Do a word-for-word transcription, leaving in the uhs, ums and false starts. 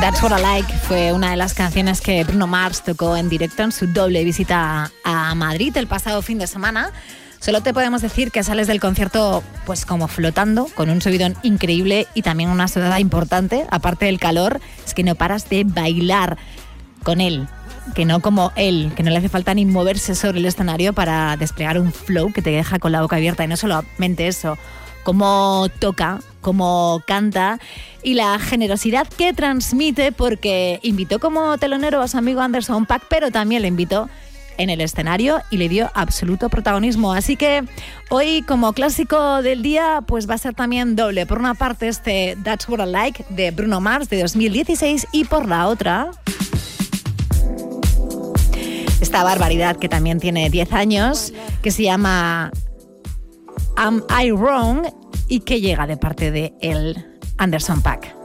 That's What I Like fue una de las canciones que Bruno Mars tocó en directo en su doble visita a Madrid el pasado fin de semana. Solo te podemos decir que sales del concierto pues como flotando, con un subidón increíble y también una sudada importante. Aparte del calor, es que no paras de bailar con él, que no como él, que no le hace falta ni moverse sobre el escenario para desplegar un flow que te deja con la boca abierta. Y no solamente eso, cómo toca, cómo canta y la generosidad que transmite, porque invitó como telonero a su amigo Anderson .Paak, pero también le invitó en el escenario y le dio absoluto protagonismo. Así que hoy, como clásico del día, pues va a ser también doble. Por una parte este That's What I Like de Bruno Mars de dos mil dieciséis y por la otra esta barbaridad que también tiene diez años, que se llama Am I Wrong y que llega de parte de el Anderson .Paak.